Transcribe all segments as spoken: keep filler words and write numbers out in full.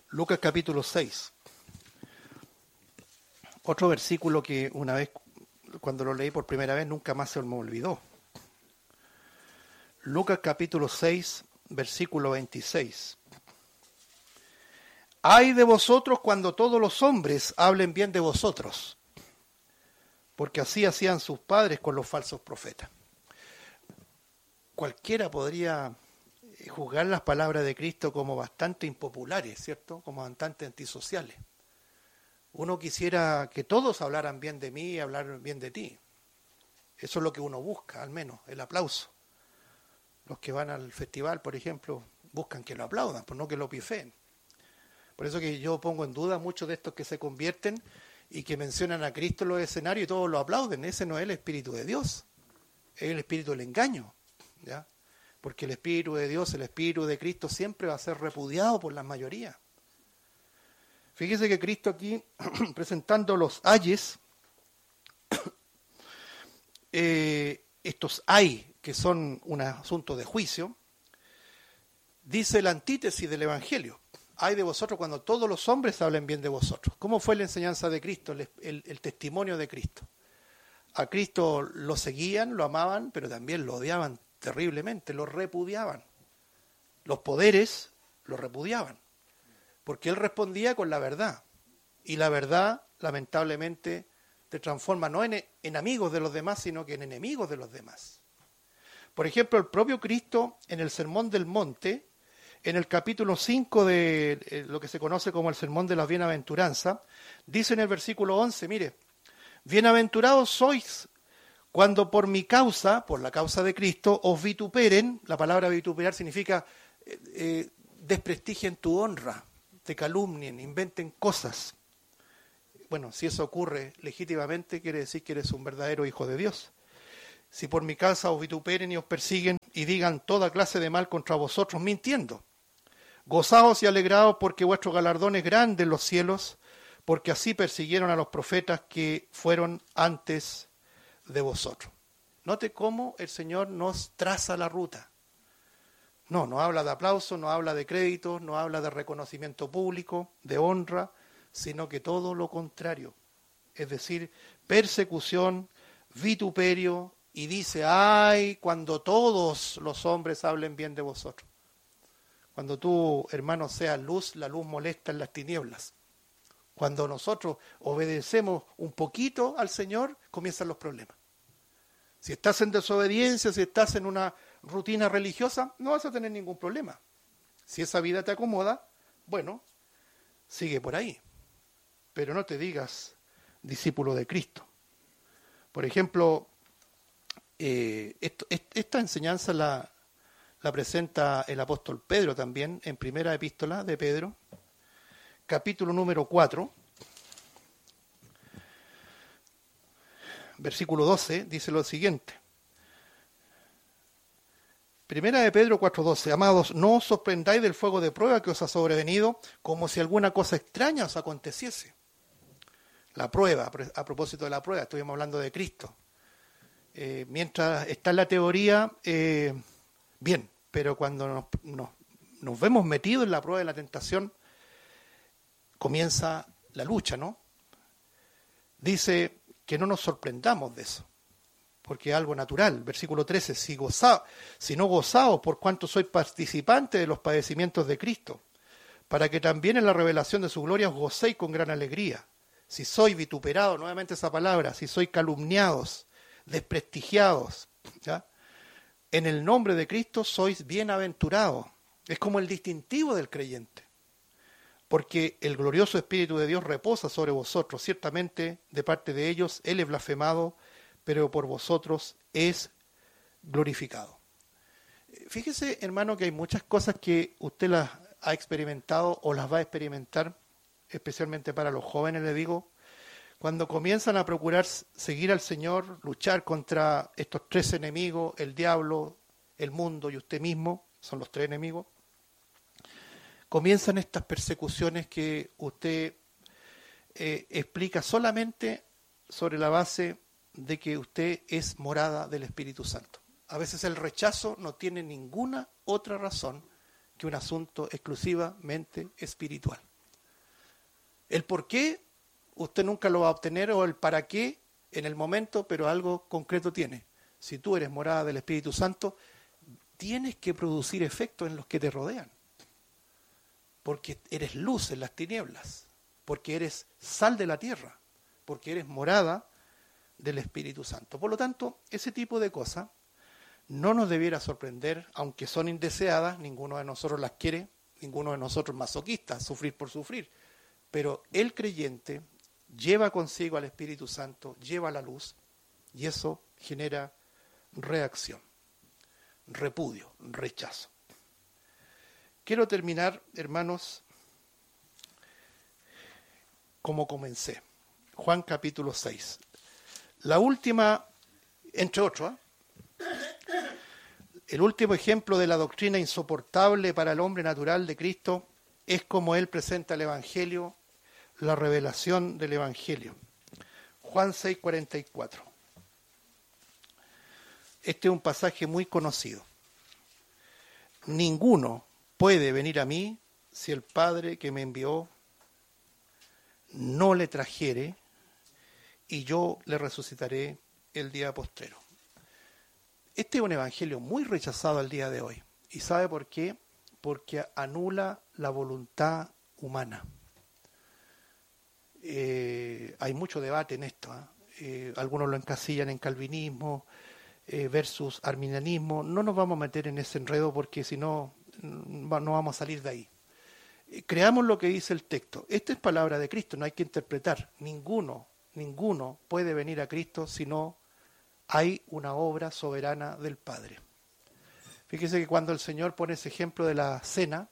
Lucas capítulo seis. Otro versículo que una vez, cuando lo leí por primera vez, nunca más se me olvidó. Lucas capítulo seis, versículo veintiséis. Ay de vosotros cuando todos los hombres hablen bien de vosotros, porque así hacían sus padres con los falsos profetas. Cualquiera podría juzgar las palabras de Cristo como bastante impopulares, ¿cierto? Como bastante antisociales. Uno quisiera que todos hablaran bien de mí y hablar bien de ti. Eso es lo que uno busca, al menos, el aplauso. Los que van al festival, por ejemplo, buscan que lo aplaudan, pues no que lo pifeen. Por eso que yo pongo en duda muchos de estos que se convierten y que mencionan a Cristo en los escenarios y todos lo aplauden. Ese no es el Espíritu de Dios, es el Espíritu del engaño, ¿ya? Porque el Espíritu de Dios, el Espíritu de Cristo siempre va a ser repudiado por la mayoría. Fíjese que Cristo aquí, presentando los ayes, eh, estos ay, que son un asunto de juicio, dice la antítesis del Evangelio. Ay de vosotros cuando todos los hombres hablen bien de vosotros. ¿Cómo fue la enseñanza de Cristo, el, el, el testimonio de Cristo? A Cristo lo seguían, lo amaban, pero también lo odiaban terriblemente, lo repudiaban. Los poderes lo repudiaban, porque Él respondía con la verdad. Y la verdad, lamentablemente, te transforma no en, en amigos de los demás, sino que en enemigos de los demás. Por ejemplo, el propio Cristo, en el Sermón del Monte, en el capítulo cinco de eh, lo que se conoce como el Sermón de las Bienaventuranzas, dice en el versículo once, mire, bienaventurados sois cuando por mi causa, por la causa de Cristo, os vituperen. La palabra vituperar significa eh, eh, desprestigien tu honra, te calumnien, inventen cosas. Bueno, si eso ocurre legítimamente, quiere decir que eres un verdadero hijo de Dios. Si por mi causa os vituperen y os persiguen y digan toda clase de mal contra vosotros, mintiendo. Gozaos y alegraos porque vuestro galardón es grande en los cielos, porque así persiguieron a los profetas que fueron antes de vosotros. Note cómo el Señor nos traza la ruta. No, no habla de aplauso, no habla de crédito, no habla de reconocimiento público, de honra, sino que todo lo contrario. Es decir, persecución, vituperio, y dice, ay, cuando todos los hombres hablen bien de vosotros. Cuando tú, hermano, seas luz, la luz molesta en las tinieblas. Cuando nosotros obedecemos un poquito al Señor, comienzan los problemas. Si estás en desobediencia, si estás en una rutina religiosa, no vas a tener ningún problema. Si esa vida te acomoda, bueno, sigue por ahí. Pero no te digas discípulo de Cristo. Por ejemplo, eh, esto, esta enseñanza la, la presenta el apóstol Pedro también en primera epístola de Pedro, capítulo número cuatro, versículo doce, dice lo siguiente. Primera de Pedro cuatro doce. Amados, no os sorprendáis del fuego de prueba que os ha sobrevenido, como si alguna cosa extraña os aconteciese. La prueba, a propósito de la prueba, estuvimos hablando de Cristo. Eh, mientras está en la teoría, eh, bien, pero cuando nos, nos, nos vemos metidos en la prueba de la tentación, comienza la lucha, ¿no? Dice que no nos sorprendamos de eso, porque es algo natural. Versículo trece, si, goza, si no gozaos por cuanto sois participantes de los padecimientos de Cristo, para que también en la revelación de su gloria os gocéis con gran alegría. Si sois vituperados, nuevamente esa palabra, si sois calumniados, desprestigiados, ¿ya? En el nombre de Cristo sois bienaventurados. Es como el distintivo del creyente. Porque el glorioso Espíritu de Dios reposa sobre vosotros. Ciertamente, de parte de ellos, Él es blasfemado, pero por vosotros es glorificado. Fíjese, hermano, que hay muchas cosas que usted las ha experimentado o las va a experimentar, especialmente para los jóvenes, le digo, cuando comienzan a procurar seguir al Señor, luchar contra estos tres enemigos, el diablo, el mundo y usted mismo, son los tres enemigos, comienzan estas persecuciones que usted eh, explica solamente sobre la base de que usted es morada del Espíritu Santo. A veces el rechazo no tiene ninguna otra razón que un asunto exclusivamente espiritual. El por qué usted nunca lo va a obtener, o el para qué en el momento, pero algo concreto tiene. Si tú eres morada del Espíritu Santo, tienes que producir efectos en los que te rodean. Porque eres luz en las tinieblas, porque eres sal de la tierra, porque eres morada del Espíritu Santo. Por lo tanto, ese tipo de cosas no nos debiera sorprender, aunque son indeseadas, ninguno de nosotros las quiere, ninguno de nosotros masoquista, sufrir por sufrir. Pero el creyente lleva consigo al Espíritu Santo, lleva la luz, y eso genera reacción, repudio, rechazo. Quiero terminar, hermanos, como comencé. Juan capítulo seis. La última, entre otros, ¿eh? el último ejemplo de la doctrina insoportable para el hombre natural de Cristo es como Él presenta el Evangelio, la revelación del Evangelio. Juan seis, cuarenta y cuatro. Este es un pasaje muy conocido. Ninguno puede venir a mí si el Padre que me envió no le trajere, y yo le resucitaré el día postrero. Este es un evangelio muy rechazado al día de hoy. ¿Y sabe por qué? Porque anula la voluntad humana. Eh, hay mucho debate en esto. ¿eh? Eh, algunos lo encasillan en calvinismo eh, versus arminianismo. No nos vamos a meter en ese enredo porque si no, no vamos a salir de ahí. Eh, creamos lo que dice el texto. Esta es palabra de Cristo, no hay que interpretar. Ninguno, ninguno puede venir a Cristo si no hay una obra soberana del Padre. Fíjese que cuando el Señor pone ese ejemplo de la cena,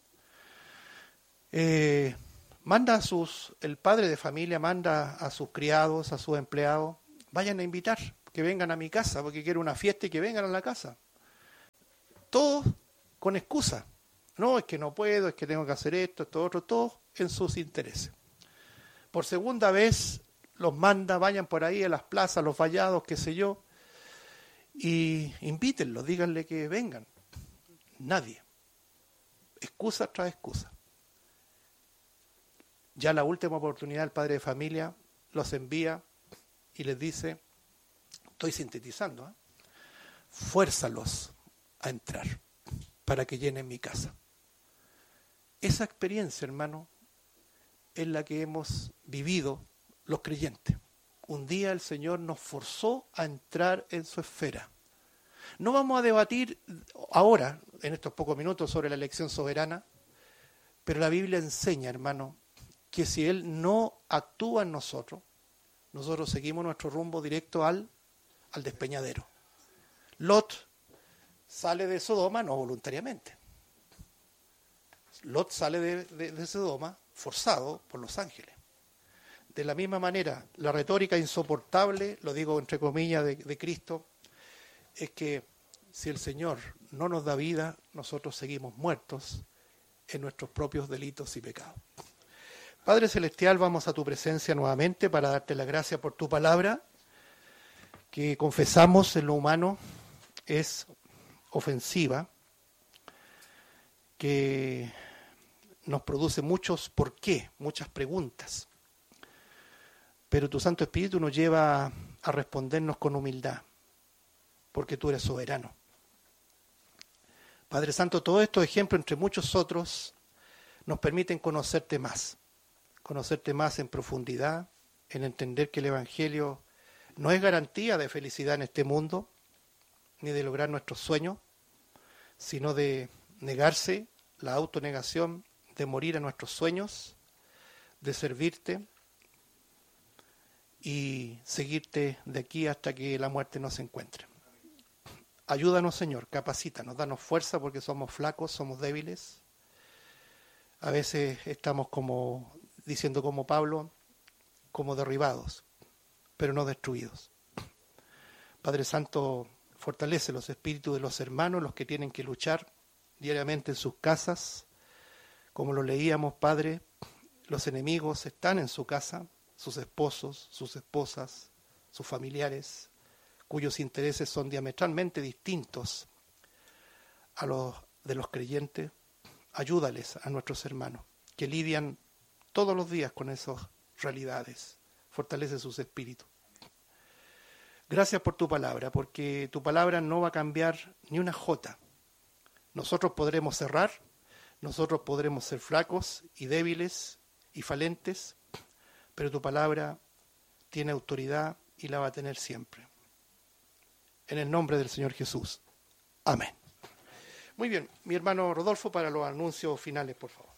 eh, manda a sus, el padre de familia manda a sus criados, a sus empleados, vayan a invitar, que vengan a mi casa, porque quiero una fiesta y que vengan a la casa. Todos con excusa. No, es que no puedo, es que tengo que hacer esto, esto, otro, todos en sus intereses. Por segunda vez los manda, vayan por ahí a las plazas, los vallados, qué sé yo, y invítenlos, díganle que vengan. Nadie. Excusa tras excusa. Ya la última oportunidad el padre de familia los envía y les dice, estoy sintetizando, ¿eh? fuérzalos a entrar para que llenen mi casa. Esa experiencia, hermano, es la que hemos vivido los creyentes. Un día el Señor nos forzó a entrar en su esfera. No vamos a debatir ahora, en estos pocos minutos, sobre la elección soberana, pero la Biblia enseña, hermano, que si Él no actúa en nosotros, nosotros seguimos nuestro rumbo directo al, al despeñadero. Lot sale de Sodoma no voluntariamente. Lot sale de, de, de Sodoma forzado por los ángeles. De la misma manera, la retórica insoportable, lo digo entre comillas, de, de Cristo, es que si el Señor no nos da vida, nosotros seguimos muertos en nuestros propios delitos y pecados. Padre Celestial, vamos a tu presencia nuevamente para darte la gracia por tu palabra, que confesamos en lo humano es ofensiva, que nos produce muchos por qué, muchas preguntas. Pero tu Santo Espíritu nos lleva a respondernos con humildad, porque tú eres soberano. Padre Santo, todos estos ejemplos, entre muchos otros, nos permiten conocerte más, conocerte más en profundidad, en entender que el Evangelio no es garantía de felicidad en este mundo, ni de lograr nuestros sueños, sino de negarse, la autonegación, de morir a nuestros sueños, de servirte y seguirte de aquí hasta que la muerte nos encuentre. Ayúdanos, Señor, capacítanos, danos fuerza porque somos flacos, somos débiles. A veces estamos como, diciendo como Pablo, como derribados, pero no destruidos. Padre Santo, fortalece los espíritus de los hermanos, los que tienen que luchar diariamente en sus casas. Como lo leíamos, Padre, los enemigos están en su casa, sus esposos, sus esposas, sus familiares, cuyos intereses son diametralmente distintos a los de los creyentes. Ayúdales a nuestros hermanos, que lidian todos los días con esas realidades. Fortalece sus espíritus. Gracias por tu palabra, porque tu palabra no va a cambiar ni una jota. Nosotros podremos errar, nosotros podremos ser flacos y débiles y falentes, pero tu palabra tiene autoridad y la va a tener siempre. En el nombre del Señor Jesús. Amén. Muy bien, mi hermano Rodolfo para los anuncios finales, por favor.